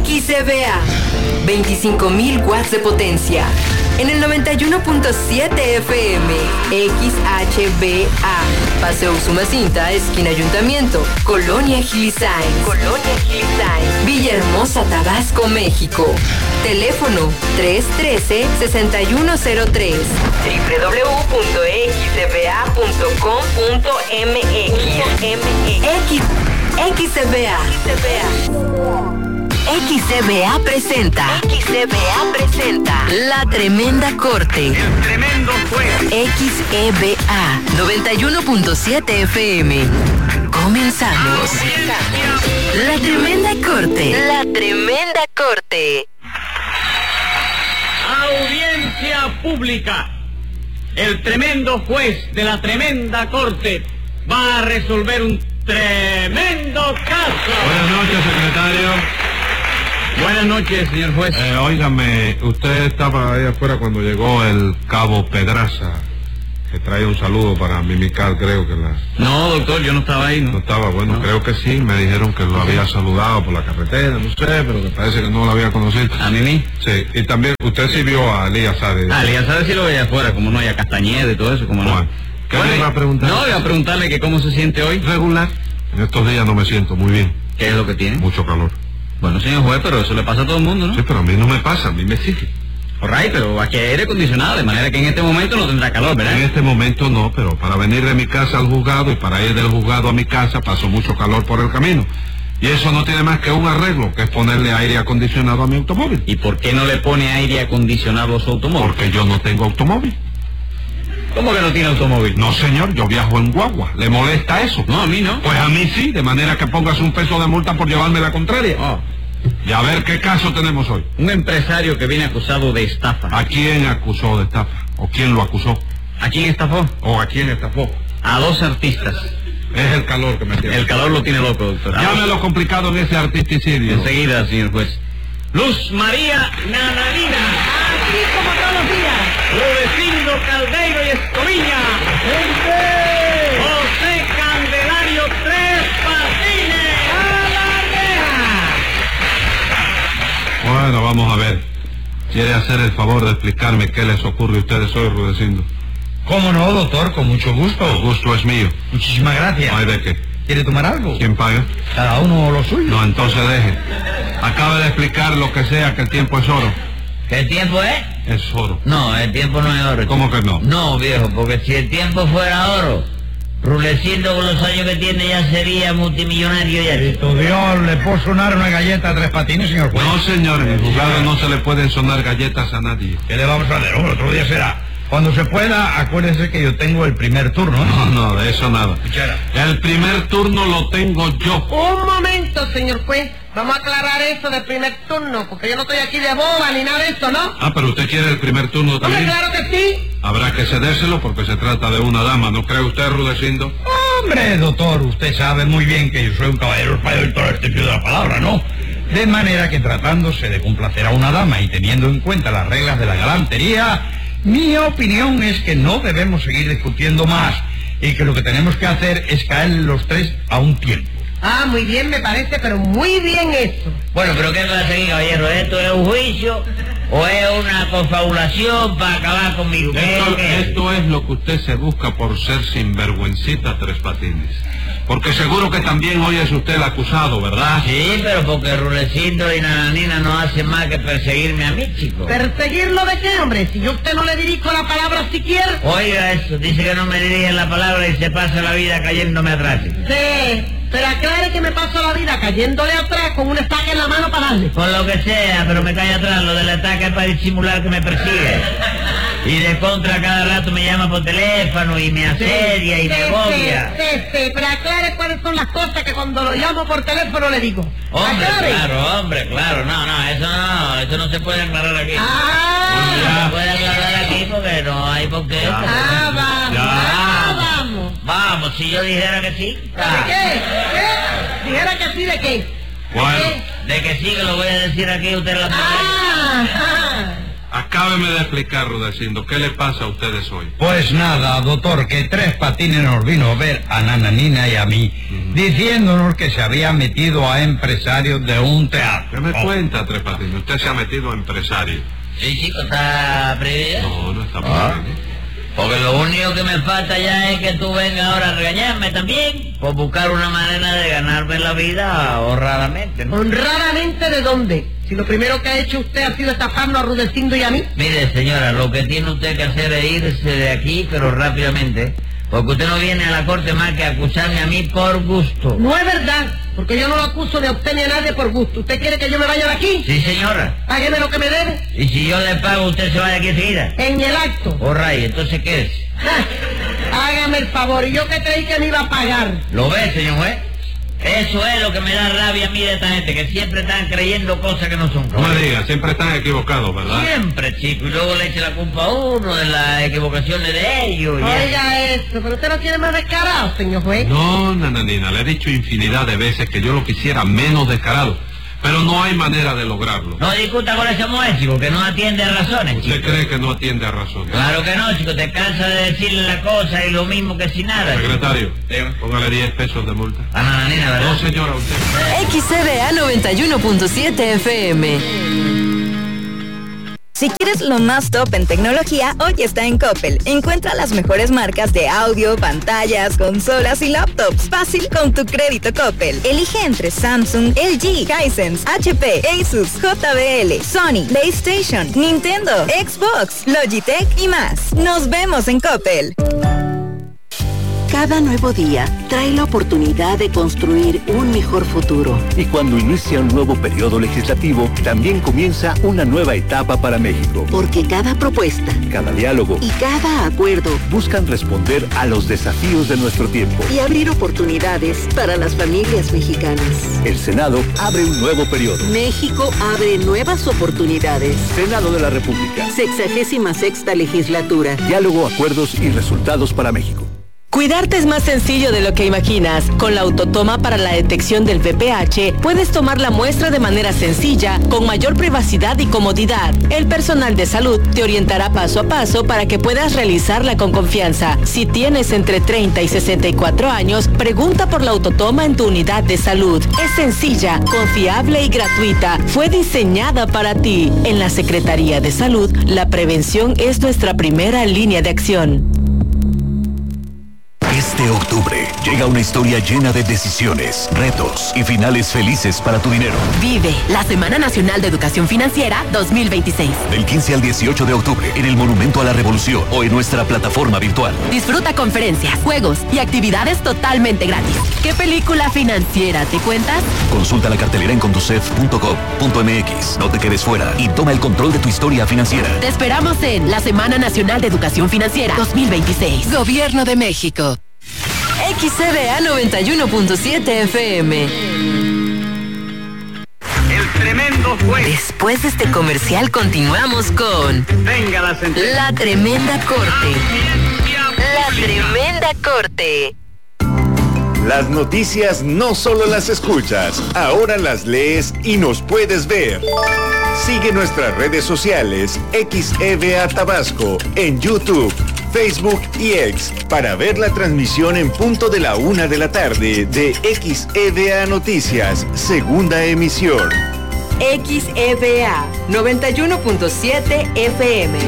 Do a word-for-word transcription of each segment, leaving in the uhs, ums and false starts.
X C B A, veinticinco mil watts de potencia. En el noventa y uno punto siete F M, X H B A, Paseo Usumacinta, esquina Ayuntamiento, Colonia Gilisain, Colonia Gilisain, Villahermosa, Tabasco, México. Teléfono tres uno tres, seis uno cero tres, doble u doble u doble u punto x c b a punto com punto m x. X, X C B A. X C B A presenta. X C B A presenta. La Tremenda Corte. El tremendo juez. X E B A noventa y uno punto siete F M. Comenzamos. La Tremenda Corte. La Tremenda Corte. Audiencia pública. El tremendo juez de la Tremenda Corte va a resolver un tremendo caso. Buenas noches, secretario. Buenas noches, señor juez. Eh, óigame, usted estaba ahí afuera cuando llegó el cabo Pedraza, que trae un saludo para Mimical, creo que la... No, doctor, yo no estaba ahí, ¿no? No estaba, bueno, No. creo que sí, me dijeron que lo había saludado por la carretera, no sé, pero que parece que no lo había conocido. ¿A Mimi? Sí, y también usted sí vio a Elías Sade. Ah, ya sabes si lo veía afuera, como no, y a Castañeda y todo eso, como no. Bueno, ¿qué Bueno, le iba a preguntar? No, iba a preguntarle que cómo se siente hoy. Regular. En estos días no me siento muy bien, ¿Qué es lo que tiene? mucho calor. Bueno, señor juez, pero eso le pasa a todo el mundo, ¿no? Sí, pero a mí no me pasa, a mí me exige. Alright, pero aquí hay aire acondicionado, de manera que en este momento no tendrá calor, ¿verdad? En este momento no, pero para venir de mi casa al juzgado y para ir del juzgado a mi casa paso mucho calor por el camino. Y eso no tiene más que un arreglo, que es ponerle aire acondicionado a mi automóvil. ¿Y por qué no le pone aire acondicionado a su automóvil? Porque yo no tengo automóvil. ¿Cómo que no tiene automóvil? No, señor, yo viajo en guagua. ¿Le molesta eso? No, a mí no. Pues a mí sí, de manera que pongas un peso de multa por llevarme la contraria. Oh, Y a ver qué caso tenemos hoy. un empresario que viene acusado de estafa. ¿A quién acusó de estafa? ¿O quién lo acusó? ¿A quién estafó? ¿O a quién estafó? A dos artistas. Es el calor que me tiene. El calor lo tiene loco, doctor. A Llámelo dos. complicado en ese artisticidio. Enseguida, señor juez. Luz María Nananina. Así como todos los días. Rudecindo Caldeiro y Escoviña. José Candelario Tres Patines. ¡A la reja! Bueno, vamos a ver. ¿Quiere hacer el favor de explicarme qué les ocurre a ustedes hoy, Rudecindo? ¿Cómo no, doctor? Con mucho gusto. El gusto es mío. Muchísimas gracias. No hay de qué. ¿Quiere tomar algo? ¿Quién paga? Cada uno lo suyo. No, entonces deje. Acaba de explicar lo que sea, que el tiempo es oro. ¿Qué el tiempo es? Es oro. No, el tiempo no es oro. ¿Cómo que no? No, viejo, porque si el tiempo fuera oro, Rulecindo con los años que tiene ya sería multimillonario ya. Cristo Dios, ¿le puedo sonar una galleta a Tres Patines, señor juez? No, señor, en el juzgado no se le pueden sonar galletas a nadie. ¿Qué le vamos a hacer? Hombre, otro día será. Cuando se pueda, acuérdese que yo tengo el primer turno, No, ¿no? no, de eso nada. Cuchara. El primer turno lo tengo yo. Un momento, señor juez. Vamos a aclarar eso del primer turno, porque yo no estoy aquí de boba ni nada de eso, ¿no? Ah, pero usted quiere el primer turno Hombre, también. claro que sí. Habrá que cedérselo porque se trata de una dama, ¿no cree usted, Rudecindo? Hombre, doctor, usted sabe muy bien que yo soy un caballero español en todo el sentido de la palabra, ¿no? De manera que tratándose de complacer a una dama y teniendo en cuenta las reglas de la galantería, mi opinión es que no debemos seguir discutiendo más y que lo que tenemos que hacer es caer los tres a un tiempo. Ah, muy bien, me parece, pero muy bien eso. Bueno, pero ¿qué pasa aquí, caballero? ¿Esto es un juicio o es una confabulación para acabar conmigo? ¿Qué, Esto, qué? esto es lo que usted se busca por ser sinvergüencita, Tres Patines. Porque seguro que también hoy es usted el acusado, ¿verdad? Sí, pero porque Rulecindo y Nananina no hacen más que perseguirme a mí, chico. ¿Perseguirlo de qué, hombre? Si yo a usted no le dirijo la palabra siquiera. Oiga eso, dice que no me dirigen la palabra y se pasa la vida cayéndome atrás. Sí, pero aclare que me paso la vida cayéndole atrás con un estaca en la mano para darle. Con lo que sea, pero me cae atrás. Lo del ataque es para disimular que me persigue. Y de contra cada rato me llama por teléfono y me asedia y Sí, me sí, agobia. sí, sí, pero aclare cuáles son las cosas que cuando lo llamo por teléfono le digo. Hombre, Aclare. claro, hombre, claro. No, no, eso no, eso no se puede aclarar aquí. No Ah, se puede aclarar aquí porque no hay por qué. ah, vamos, Ya. ah, vamos. Vamos, si yo dijera que sí. ¿De qué? ¿Qué? Dijera que sí, ¿de qué? Bueno, De que sí, que lo voy a decir aquí, usted lo sabe. Ah, ajá. Acábeme de explicar, Rudecindo, ¿qué le pasa a ustedes hoy? Pues nada, doctor, que Tres Patines nos vino a ver a Nananina y a mí, uh-huh. diciéndonos que se había metido a empresarios de un teatro. ¿Qué me oh. cuenta, Tres Patines? ¿Usted se ha metido a empresario? Sí, chico, ¿está prohibido? No, no está prohibido. Ah. Porque lo único que me falta ya es que tú vengas ahora a regañarme también por buscar una manera de ganarme la vida honradamente, ¿no? ¿Honradamente de dónde? Si lo primero que ha hecho usted ha sido estafarnos a Rudecindo y a mí. Mire, señora, lo que tiene usted que hacer es irse de aquí, pero rápidamente, porque usted no viene a la corte más que a acusarme a mí por gusto. No es verdad, porque yo no lo acuso de a usted ni a nadie por gusto. ¿Usted quiere que yo me vaya de aquí? Sí, señora. Págueme lo que me debe. ¿Y si yo le pago, usted se va de aquí enseguida? En el acto. Oh, ray, entonces, ¿qué es? Hágame el favor, y yo que creí que me iba a pagar. ¿Lo ve, señor juez? Eso es lo que me da rabia a mí de esta gente, que siempre están creyendo cosas que no son. No me diga, siempre están equivocados, ¿verdad? Siempre, chico, y luego le echa la culpa a uno de las equivocaciones de ellos. Oiga eso, pero usted no tiene más descarado, señor juez. No, Nananina, le he dicho infinidad de veces que yo lo quisiera menos descarado, pero no hay manera de lograrlo. No discuta con esa mujer, chico, que no atiende a razones, ¿Usted chico. cree que no atiende a razones? Claro que no, chico, te cansa de decirle la cosa y lo mismo que sin nada. Secretario, chico. póngale diez pesos de multa. A Nananina, ¿verdad? No, señora, usted. X C B A noventa y uno punto siete F M. Si quieres lo más top en tecnología, hoy está en Coppel. Encuentra las mejores marcas de audio, pantallas, consolas y laptops. Fácil con tu crédito Coppel. Elige entre Samsung, L G, Hisense, H P, Asus, J B L, Sony, PlayStation, Nintendo, Xbox, Logitech y más. Nos vemos en Coppel. Cada nuevo día trae la oportunidad de construir un mejor futuro. Y cuando inicia un nuevo periodo legislativo, también comienza una nueva etapa para México. Porque cada propuesta, cada diálogo y cada acuerdo buscan responder a los desafíos de nuestro tiempo y abrir oportunidades para las familias mexicanas. El Senado abre un nuevo periodo. México abre nuevas oportunidades. Senado de la República. Sexagésima sexta legislatura. Diálogo, acuerdos y resultados para México. Cuidarte es más sencillo de lo que imaginas. Con la autotoma para la detección del V P H, puedes tomar la muestra de manera sencilla, con mayor privacidad y comodidad. El personal de salud te orientará paso a paso para que puedas realizarla con confianza. Si tienes entre treinta y sesenta y cuatro años, pregunta por la autotoma en tu unidad de salud. Es sencilla, confiable y gratuita. Fue diseñada para ti. En la Secretaría de Salud, la prevención es nuestra primera línea de acción. Este octubre llega una historia llena de decisiones, retos y finales felices para tu dinero. Vive la Semana Nacional de Educación Financiera dos mil veintiséis. Del quince al dieciocho de octubre en el Monumento a la Revolución o en nuestra plataforma virtual. Disfruta conferencias, juegos y actividades totalmente gratis. ¿Qué película financiera te cuentas? Consulta la cartelera en conducef punto gov punto m x. No te quedes fuera y toma el control de tu historia financiera. Te esperamos en la Semana Nacional de Educación Financiera dos mil veintiséis. Gobierno de México. X C B A noventa y uno punto siete F M. El tremendo juez. Después de este comercial continuamos con Venga la sentencia. La Tremenda Corte. La Tremenda Corte. Las noticias no solo las escuchas, ahora las lees y nos puedes ver. Sigue nuestras redes sociales X E B A Tabasco en YouTube, Facebook y X para ver la transmisión en punto de la una de la tarde de X E B A Noticias, segunda emisión. X E B A noventa y uno punto siete F M.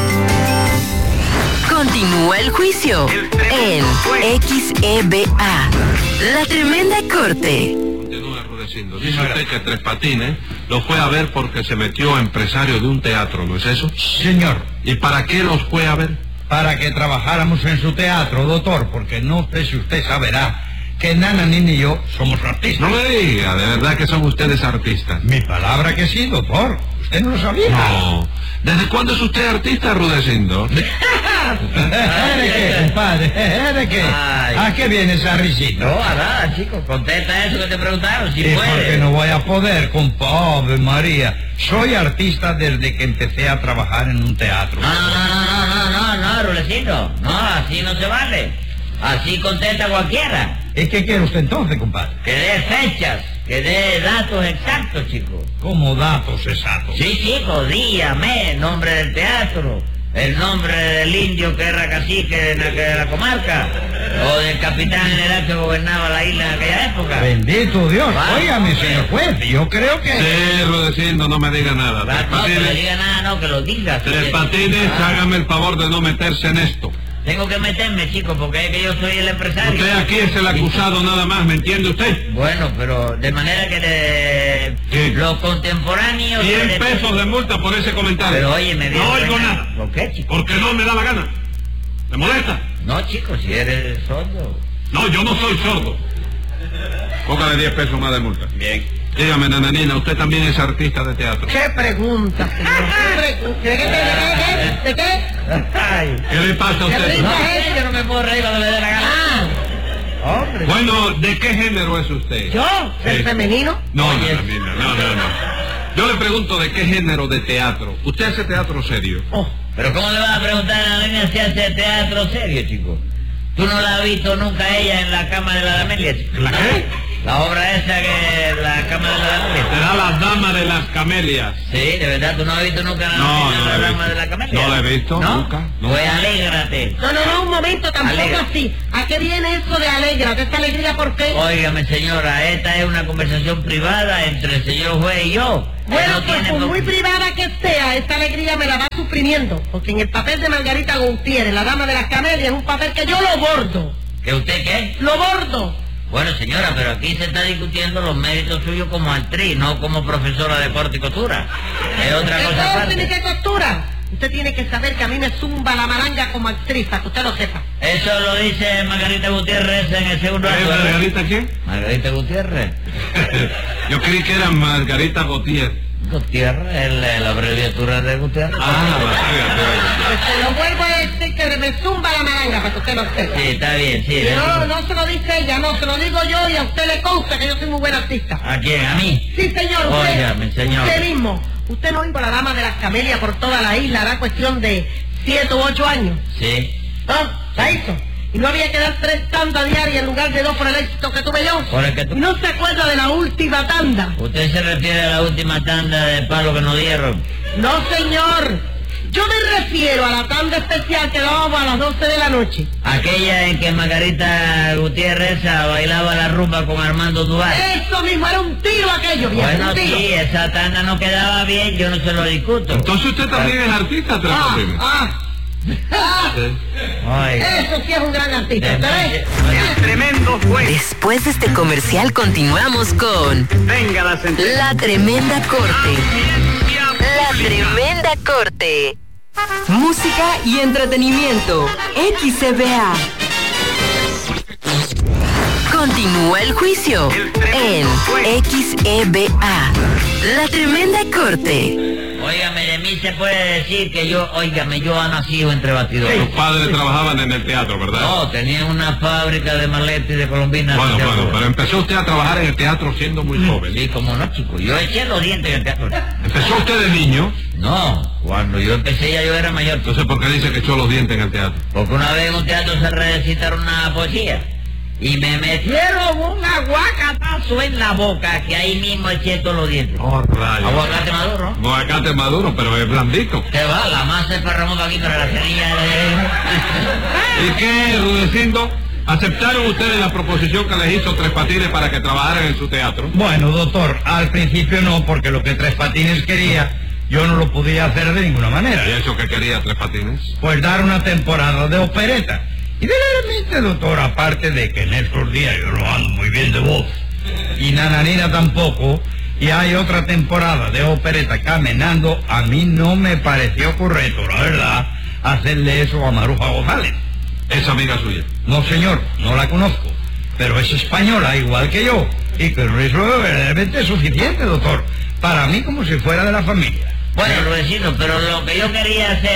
Continúa el juicio en X E B A. La Tremenda Corte. Continúa, Rudecindo. Dice usted que Tres Patines lo fue a ver porque se metió empresario de un teatro, ¿no es eso? Señor. ¿Y para qué los fue a ver? Para que trabajáramos en su teatro, doctor, porque no sé si usted saberá que Nananina y yo somos artistas. No me diga, ¿de verdad que son ustedes artistas? Mi palabra que sí, doctor. ¿Usted no lo sabía? No. ¿Desde cuándo es usted artista, Rudecindo? ¿De qué, compadre? ¿De qué? Ay. ¿A qué viene esa risita? No, a nada, chicos. Contesta eso que te preguntaron, si ¿Y puedes. por qué no voy a poder, compadre María? Soy artista desde que empecé a trabajar en un teatro. No, no, no, no, no, no, no, Rulecito. No, así no se vale. Así contesta cualquiera. ¿Y qué quiere usted entonces, compadre? Que dé fechas. Que dé datos exactos, chico. ¿Cómo datos exactos? Sí, chico, día, mes, nombre del teatro, el nombre del indio que era cacique de la, de la comarca, o del capitán general que gobernaba la isla en aquella época. Bendito Dios. Va. Óigame, señor juez, yo creo que... Sí, Rudecindo, no me diga nada. Va, Tres no, que no Patines, diga nada, no, que lo diga. Tres Sí. Patines, Ah. hágame el favor de no meterse en esto. Tengo que meterme, chico, porque es que yo soy el empresario. Usted aquí es el acusado nada más, ¿me entiende usted? Bueno, pero de manera que de... Sí. los contemporáneos... cien de- pesos de multa por ese comentario. Pero oye, me No oigo nada. ¿Por qué, chico? Porque no me da la gana. ¿Me molesta? No, chico, si eres sordo. No, yo no soy sordo. Póngale diez pesos más de multa. Bien. Dígame, nananina, usted también es artista de teatro. ¿Qué pregunta, señor? ¿Qué pregunta? ¿De qué? ¿De qué? ¿De qué? Ay. ¿Qué le pasa a ¿Qué usted? No, risa sé, es? yo no me puedo reír cuando me dé la gana. Ah, Hombre. Bueno, ¿de qué género es usted? ¿yo? ¿El Sí. femenino? No, Oye. nananina, no, no, no. Yo le pregunto de qué género de teatro. ¿Usted hace teatro serio? Oh, Pero ¿cómo le vas a preguntar a la niña si hace teatro serio, chico? ¿Tú no la has visto nunca a ella en la cama de la Damelia, chico? ¿La qué? La obra esa que la cama de la Damelia. Será la dama de las camelias. Sí, de verdad, ¿tú no has visto nunca la, No, la, no la he dama visto. de la camelia? No la he visto, ¿No? nunca, nunca. Pues alégrate. no, no, no, un momento, tampoco Alegra. así. ¿A qué viene eso de alegra? ¿De esta alegría por qué? Óigame, señora, esta es una conversación privada entre el señor juez y yo. que Bueno, no pues tiene por por- muy privada que sea, esta alegría me la va suprimiendo. Porque en el papel de Margarita Gutiérrez, la dama de las camelias, es un papel que yo lo bordo. ¿Que usted qué? ¡Lo bordo! Bueno, señora, pero aquí se está discutiendo los méritos suyos como actriz, no como profesora de corte y costura. Es otra ¿Qué cosa corte ni aparte. qué costura? Usted tiene que saber que a mí me zumba la malanga como actriz, para que usted lo sepa. Eso lo dice Margarita Gutiérrez en el segundo ¿Es acto. ¿verdad? Margarita quién? Margarita Gutiérrez. Yo creí que era Margarita Gautier. Gutiérrez, el- la abreviatura de Gutiérrez. Ah, Margarita. Pues se lo vuelvo a decir que me zumba la malanga, para que usted lo sepa. Sí, está bien, sí. Y de- no, no se lo dice ella, no, se lo digo yo y a usted le consta que yo soy muy buen artista. ¿A quién? ¿A mí? Sí, señor, usted, Óigame, señor. usted mismo. Usted no iba a la dama de las camelias por toda la isla, era cuestión de siete u ocho años. Sí. ¿No? ¿La hizo? Y no había que dar tres tandas diarias en lugar de dos por el éxito que tuve yo. Por el que tú- Y no se acuerda de la última tanda. ¿Usted se refiere a la última tanda de palo que nos dieron? No, señor. Yo me refiero a la tanda especial que dábamos a las doce de la noche. Aquella en que Margarita Gutiérrez esa bailaba la rumba con Armando Duval. Eso mismo, era un tiro aquello, viejo, Bueno, un tiro. sí, esa tanda no quedaba bien, yo no se lo discuto. Entonces usted también es artista, Tres Ah, Patines. ah. Ah, Oiga. eso sí es un gran artista, ¿usted ve? El tremendo juez. Después de este comercial continuamos con Venga la sentencia. La Tremenda Corte. La Tremenda Corte. Música y entretenimiento. X C B A. Continúa el juicio en X E B A. La Tremenda Corte. Óigame, de mí se puede decir que yo, óigame, yo he nacido entre batidores. Sus padres trabajaban en el teatro, ¿verdad? No, tenía una fábrica de maletas y de colombinas. Bueno, bueno, pero empezó usted a trabajar en el teatro siendo muy joven. Sí, como no, chico. Yo eché los dientes en el teatro. ¿Empezó usted de niño? No, cuando yo empecé ya yo era mayor. Entonces, ¿por qué dice que echó los dientes en el teatro? Porque una vez en un teatro se recitaron una poesía. Y me metieron un aguacatazo en la boca, que ahí mismo eché todos los dientes. Oh, rayos. Aguacate maduro. Aguacate maduro, pero es blandito. ¿Qué va? La masa se parramó para aquí, pero la cerilla ¿Y qué, Rudecindo? ¿Aceptaron ustedes la proposición que les hizo Tres Patines para que trabajaran en su teatro? Bueno, doctor, al principio no, porque lo que Tres Patines quería, yo no lo podía hacer de ninguna manera. ¿Y eso que quería Tres Patines? Pues dar una temporada de opereta. Y verdaderamente, doctor, aparte de que en estos días yo no ando muy bien de voz, y Nananina tampoco, y hay otra temporada de opereta caminando, a mí no me pareció correcto, la verdad, hacerle eso a Maruja González. ¿Es amiga suya? No, señor, no la conozco, pero es española igual que yo, y que eso verdaderamente es suficiente, doctor, para mí como si fuera de la familia. Bueno, Luisito, pero lo que yo quería hacer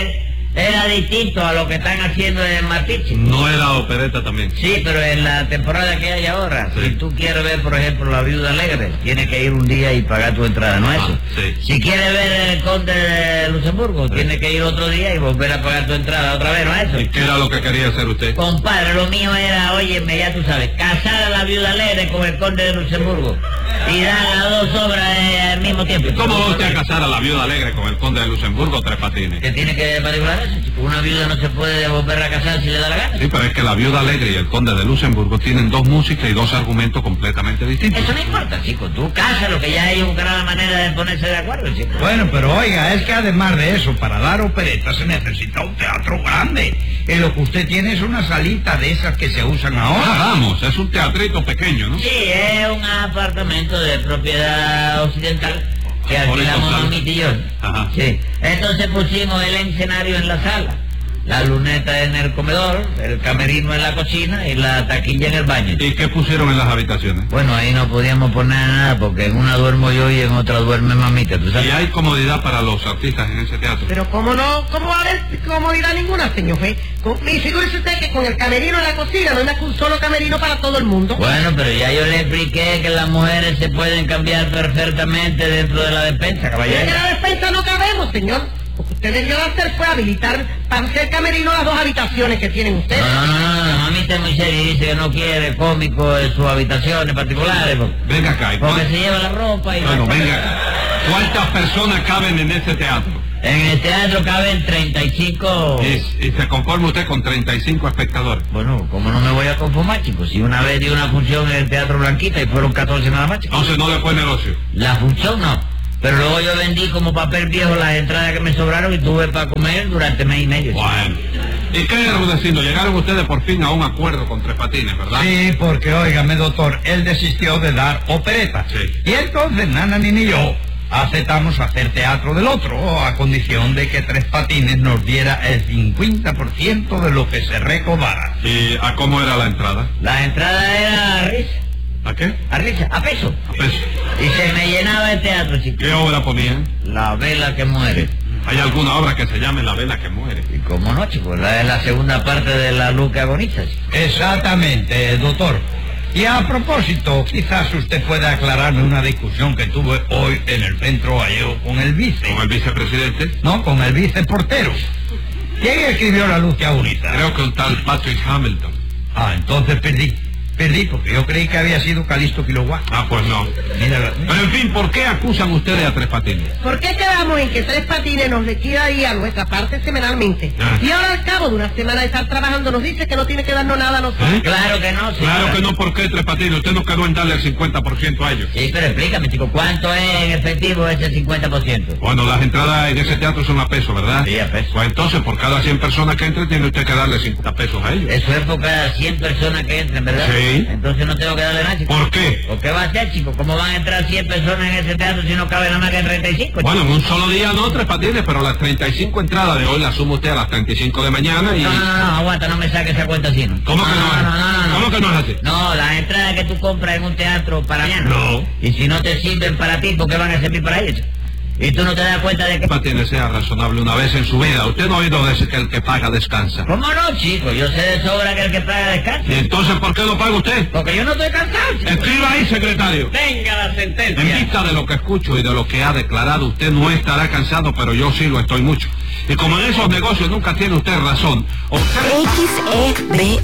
era distinto a lo que están haciendo en Matiche. ¿No era opereta también? Sí, pero en la temporada que hay ahora, sí. Si tú quieres ver, por ejemplo, La Viuda Alegre, tienes que ir un día y pagar tu entrada, ¿no es eso? Sí. Si quieres ver El Conde de Luxemburgo, sí. Tienes que ir otro día y volver a pagar tu entrada otra vez, ¿no es eso? ¿Y qué era lo que quería hacer usted? Compadre, lo mío era, óyeme, ya tú sabes, casar a La Viuda Alegre con El Conde de Luxemburgo y dar las dos obras eh, al mismo tiempo. ¿Cómo va usted a casar a La Viuda Alegre con El Conde de Luxemburgo, Tres Patines? ¿Qué tiene que particular eso, chico? Una viuda no se puede volver a casar si le da la gana. Sí, pero es que La Viuda Alegre y El Conde de Luxemburgo tienen dos músicas y dos argumentos completamente distintos. Eso no importa, chico. Tú casas, lo que ya ellos buscarán la manera de ponerse de acuerdo, chico. Bueno, pero oiga, es que además de eso, para dar opereta se necesita un teatro grande. Y lo que usted tiene es una salita de esas que se usan ahora. Ah, vamos, es un teatrito pequeño, ¿no? Sí, es un apartamento de propiedad occidental que alquilamos mamita y yo. Ajá. Sí. Entonces pusimos el escenario en la sala, la luneta en el comedor, el camerino en la cocina y la taquilla en el baño. ¿Y qué pusieron en las habitaciones? Bueno, ahí no podíamos poner nada porque en una duermo yo y en otra duerme mamita, ¿tú sabes? ¿Y hay comodidad para los artistas en ese teatro? Pero cómo no, cómo va a haber comodidad ninguna, señor juez. Y figúrese usted que con el camerino en la cocina no hay más que un solo camerino para todo el mundo. Bueno, pero ya yo le expliqué que las mujeres se pueden cambiar perfectamente dentro de la despensa, caballero. En la despensa no cabemos, señor. Lo que usted debió hacer fue habilitar para hacer camerino las dos habitaciones que tienen ustedes. No, no, no, no, mamita es muy seria y dice que no quiere cómico en sus habitaciones particulares. Porque, venga acá. Porque se lleva la ropa y... Bueno, venga. ¿Cuántas personas caben en ese teatro? En el teatro caben treinta y cinco... ¿Y, y se conforma usted con treinta y cinco espectadores? Bueno, ¿cómo no me voy a conformar, chicos? Si una vez di una función en el Teatro Blanquita y fueron catorce nada más, chicos. Entonces no le fue negocio. La función no. Pero luego yo vendí como papel viejo las entradas que me sobraron y tuve para comer durante mes y medio. Bueno. ¿Y qué era diciendo? Llegaron ustedes por fin a un acuerdo con Tres Patines, ¿verdad? Sí, porque, óigame, doctor, él desistió de dar opereta. Sí. Y entonces Nana ni yo aceptamos hacer teatro del otro, a condición de que Tres Patines nos diera el cincuenta por ciento de lo que se recaudara. ¿Y a cómo era la entrada? La entrada era a risa. ¿A qué? A risa, a peso. A peso. Y se me llenaba el teatro, chicos. ¿Qué obra ponían? La vela que muere. ¿Hay alguna obra que se llame La vela que muere? ¿Y cómo no, chicos? La es la segunda parte de La luz que agoniza, chicos. Exactamente, doctor. Y a propósito, quizás usted pueda aclararme una discusión que tuve hoy en el centro gallego con el vice. ¿Con el vicepresidente? No, con el viceportero. ¿Quién escribió La luz que agoniza? Creo que un tal Patrick Hamilton. Ah, entonces perdí. Perdí, porque yo creí que había sido Calixto Quiloguá. Ah, pues no. Mira, pero en fin, ¿por qué acusan ustedes a Tres Patines? ¿Por qué quedamos en que Tres Patines nos liquida ahí a nuestra parte semanalmente? Ah. Y ahora al cabo de una semana de estar trabajando nos dice que no tiene que darnos nada a nosotros. ¿Eh? Claro que no, sí. Claro que no, ¿por qué Tres Patines? Usted no quedó en darle el cincuenta por ciento a ellos. Sí, pero explícame, chico, ¿cuánto es en efectivo ese cincuenta por ciento? Bueno, las entradas en ese teatro son a peso, ¿verdad? Sí, a peso. Pues entonces, por cada cien personas que entren, tiene usted que darle cincuenta pesos a ellos. Eso es por cada cien personas que entren, ¿verdad? Sí. Entonces no tengo que darle nada, chico. ¿Por qué? ¿Por qué va a ser, chico? ¿Cómo van a entrar cien personas en ese teatro si no cabe nada más que en treinta y cinco? Chico? Bueno, en un solo día no, Tres Patines, pero las treinta y cinco entradas de hoy las suma usted a las treinta y cinco de mañana y... No, no, no, aguanta, no me saque esa cuenta así, ¿no? ¿Cómo que no? No, no, no, no. ¿Cómo que no es así? No, las entradas que tú compras en un teatro para mañana. No. Y si no te sirven para ti, ¿por qué van a servir para ellos? Y tú no te das cuenta de que... Patines, sea razonable una vez en su vida. Usted no ha oído decir que el que paga descansa. ¿Cómo no, chico? Yo sé de sobra que el que paga descansa. ¿Y entonces por qué lo paga usted? Porque yo no estoy cansado, chico. Escriba ahí, secretario. Venga la sentencia. En vista de lo que escucho y de lo que ha declarado, usted no estará cansado, pero yo sí lo estoy mucho. Y como en esos negocios nunca tiene usted razón... Usted... X E B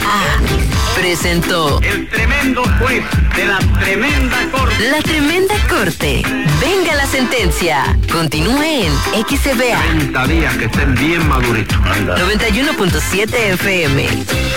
A presentó el tremendo juez de la tremenda corte. La tremenda corte. Venga la sentencia. Continúe en X E B A. treinta días que estén bien maduritos. noventa y uno punto siete F M.